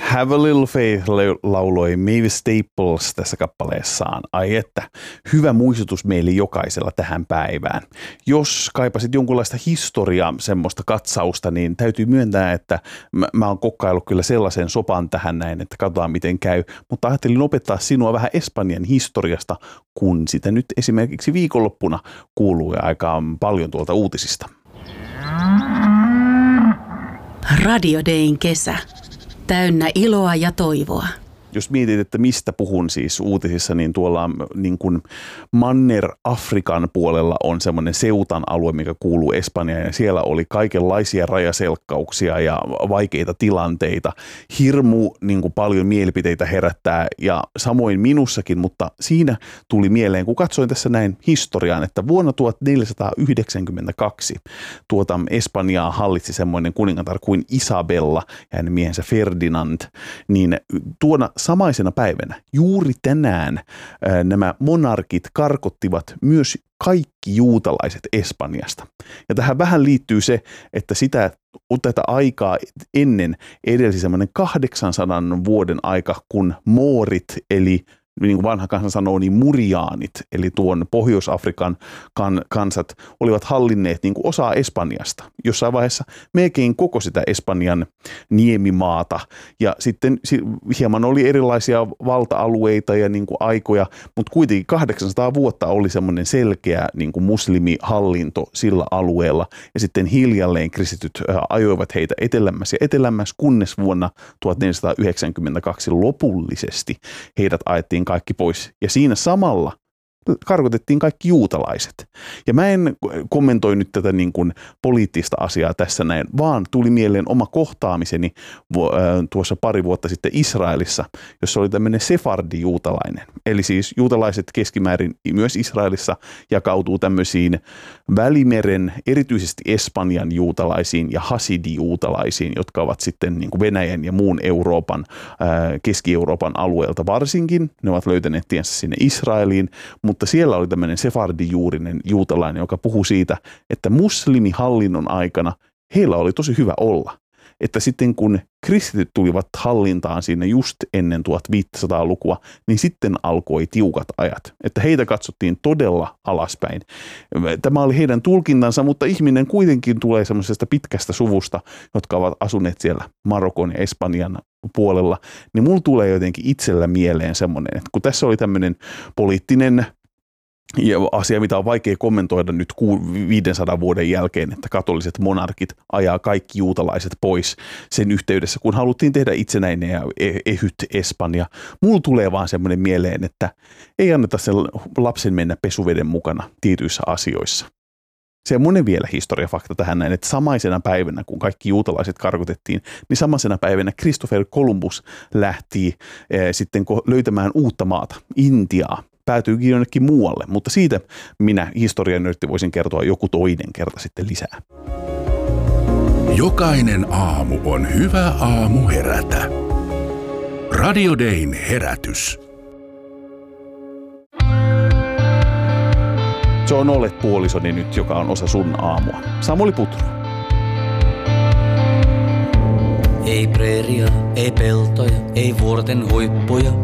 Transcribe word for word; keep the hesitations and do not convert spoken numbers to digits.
Have a Little Faith lauloi Mavis Staples tässä kappaleessaan. Ai että, hyvä muistutus meille jokaisella tähän päivään. Jos kaipasit jonkunlaista historiaa, semmoista katsausta, niin täytyy myöntää, että mä, mä oon kokkaillut kyllä sellaisen sopan tähän näin, että katsotaan miten käy. Mutta ajattelin opettaa sinua vähän Espanjan historiasta, kun sitä nyt esimerkiksi viikonloppuna kuuluu aika paljon tuolta uutisista. Radio Dayn kesä. Täynnä iloa ja toivoa. Jos mietit, että mistä puhun siis uutisissa, niin tuolla niin kuin Manner-Afrikan puolella on semmoinen Seutan alue, mikä kuuluu Espanjaan, ja siellä oli kaikenlaisia rajaselkkauksia ja vaikeita tilanteita. Hirmu niin kuin paljon mielipiteitä herättää, ja samoin minussakin, mutta siinä tuli mieleen, kun katsoin tässä näin historiaan, että vuonna tuhatneljäsataayhdeksänkymmentäkaksi tuota Espanjaa hallitsi semmoinen kuningatar kuin Isabella ja hänen miehensä Ferdinand, niin tuona samaisena päivänä, juuri tänään, ää, nämä monarkit karkottivat myös kaikki juutalaiset Espanjasta. Ja tähän vähän liittyy se, että sitä tätä aikaa ennen edelsi semmoinen kahdeksansadan vuoden aika, kun moorit, eli niin kuin vanha kansa sanoo, niin muriaanit, eli tuon Pohjois-Afrikan kan, kansat, olivat hallinneet niin kuin osaa Espanjasta. Jossain vaiheessa melkein koko sitä Espanjan niemimaata. Ja sitten hieman oli erilaisia valta-alueita ja niin kuin aikoja, mutta kuitenkin kahdeksansataa vuotta oli semmoinen selkeä niin kuin muslimihallinto sillä alueella. Ja sitten hiljalleen kristityt ajoivat heitä etelämmäs ja etelämmäs, kunnes vuonna tuhatneljäsataayhdeksänkymmentäkaksi lopullisesti heidät ajettiin kaikki pois. Ja siinä samalla karkotettiin kaikki juutalaiset. Ja mä en kommentoi nyt tätä niin kuin poliittista asiaa tässä näin, vaan tuli mieleen oma kohtaamiseni tuossa pari vuotta sitten Israelissa, jossa oli tämmöinen sefardi-juutalainen. Eli siis juutalaiset keskimäärin myös Israelissa jakautuu tämmöisiin Välimeren, erityisesti Espanjan juutalaisiin ja hasidi-juutalaisiin, jotka ovat sitten niin kuin Venäjän ja muun Euroopan, Keski-Euroopan alueelta varsinkin. Ne ovat löytäneet tiensä sinne Israeliin, mutta siellä oli tämmöinen sefardijuurinen juutalainen, joka puhui siitä, että muslimihallinnon aikana heillä oli tosi hyvä olla. Että sitten kun kristityt tulivat hallintaan siinä just ennen tuhatviisisataalukua, niin sitten alkoi tiukat ajat. Että heitä katsottiin todella alaspäin. Tämä oli heidän tulkintansa, mutta ihminen kuitenkin tulee semmoisesta pitkästä suvusta, jotka ovat asuneet siellä Marokon ja Espanjan puolella. Niin mulla tulee jotenkin itsellä mieleen semmoinen, että kun tässä oli tämmöinen poliittinen ja asia, mitä on vaikea kommentoida nyt viidensadan vuoden jälkeen, että katoliset monarkit ajaa kaikki juutalaiset pois sen yhteydessä, kun haluttiin tehdä itsenäinen ja ehyt Espanja. Mulla tulee vaan semmoinen mieleen, että ei anneta sen lapsen mennä pesuveden mukana tietyissä asioissa. Semmoinen vielä historiafakta tähän näin, että samaisena päivänä, kun kaikki juutalaiset karkotettiin, niin samaisena päivänä Christopher Columbus lähti eh, sitten löytämään uutta maata, Intiaa. Päätyykin jonnekin muualle, mutta siitä minä historianörtti voisin kertoa joku toinen kerta sitten lisää. Jokainen aamu on hyvä aamu herätä. Radio Dayn herätys. Se on Olet puolisoni nyt, joka on osa sun aamua. Samuli Putro. Ei preeria, ei peltoja, ei vuorten huippuja.